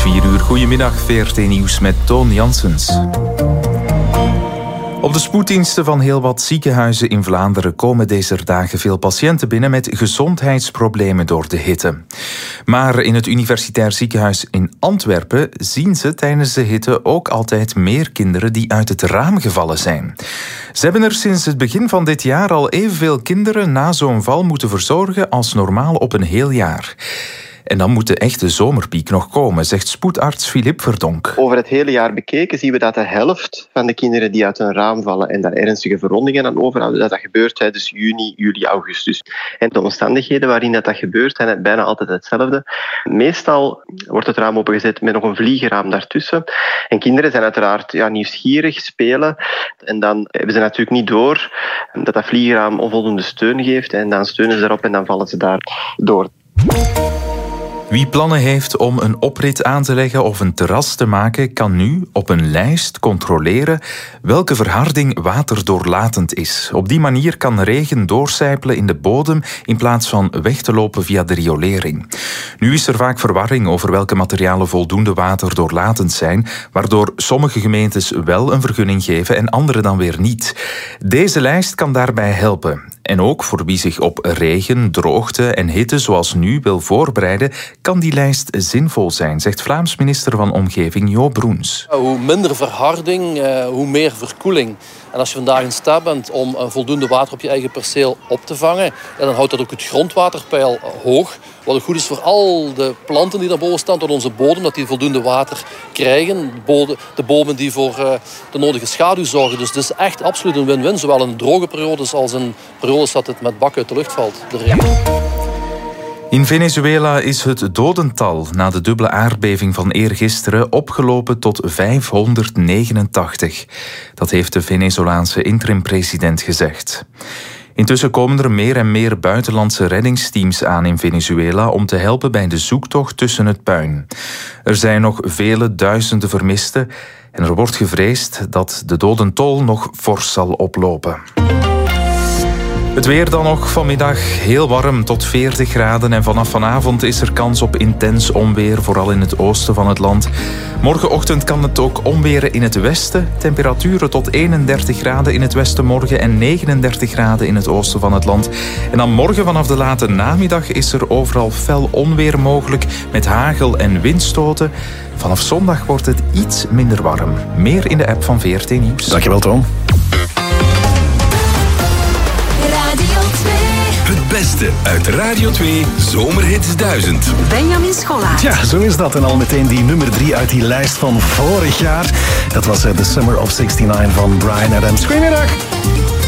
4 uur. Goedemiddag, VRT Nieuws met Toon Janssens. Op de spoeddiensten van heel wat ziekenhuizen in Vlaanderen komen deze dagen veel patiënten binnen met gezondheidsproblemen door de hitte. Maar in het Universitair Ziekenhuis in Antwerpen zien ze tijdens de hitte ook altijd meer kinderen die uit het raam gevallen zijn. Ze hebben er sinds het begin van dit jaar al evenveel kinderen na zo'n val moeten verzorgen als normaal op een heel jaar. En dan moet de echte zomerpiek nog komen, zegt spoedarts Filip Verdonk. Over het hele jaar bekeken zien we dat de helft van de kinderen die uit een raam vallen en daar ernstige verwondingen aan overhouden, dat gebeurt tijdens juni, juli, augustus. En de omstandigheden waarin dat gebeurt zijn bijna altijd hetzelfde. Meestal wordt het raam opengezet met nog een vliegenraam daartussen. En kinderen zijn uiteraard nieuwsgierig, spelen. En dan hebben ze natuurlijk niet door dat vliegenraam onvoldoende steun geeft. En dan steunen ze erop en dan vallen ze daar door. Wie plannen heeft om een oprit aan te leggen of een terras te maken, kan nu op een lijst controleren welke verharding waterdoorlatend is. Op die manier kan regen doorcijpelen in de bodem in plaats van weg te lopen via de riolering. Nu is er vaak verwarring over welke materialen voldoende waterdoorlatend zijn, waardoor sommige gemeentes wel een vergunning geven en andere dan weer niet. Deze lijst kan daarbij helpen. En ook voor wie zich op regen, droogte en hitte zoals nu wil voorbereiden, kan die lijst zinvol zijn, zegt Vlaams minister van Omgeving Jo Broens. Hoe minder verharding, hoe meer verkoeling. En als je vandaag in staat bent om voldoende water op je eigen perceel op te vangen, dan houdt dat ook het grondwaterpeil hoog. Wat ook goed is voor al de planten die daarboven staan, tot onze bodem, dat die voldoende water krijgen. De bomen die voor de nodige schaduw zorgen. Dus het is echt absoluut een win-win, zowel in droge periodes als in periodes dat het met bakken uit de lucht valt, de regen. In Venezuela is het dodental na de dubbele aardbeving van eergisteren opgelopen tot 589. Dat heeft de Venezolaanse interim-president gezegd. Intussen komen er meer en meer buitenlandse reddingsteams aan in Venezuela om te helpen bij de zoektocht tussen het puin. Er zijn nog vele duizenden vermisten en er wordt gevreesd dat de dodentol nog fors zal oplopen. Het weer dan nog vanmiddag heel warm tot 40 graden en vanaf vanavond is er kans op intens onweer, vooral in het oosten van het land. Morgenochtend kan het ook onweren in het westen. Temperaturen tot 31 graden in het westen morgen en 39 graden in het oosten van het land. En dan morgen vanaf de late namiddag is er overal fel onweer mogelijk met hagel en windstoten. Vanaf zondag wordt het iets minder warm. Meer in de app van VRT Nieuws. Dankjewel, Toon. Het beste uit Radio 2 Zomerhits 1000. Benjamin Schollaert. Ja, zo is dat. En al meteen die nummer 3 uit die lijst van vorig jaar. Dat was The Summer of '69 van Bryan Adams. Goedemiddag.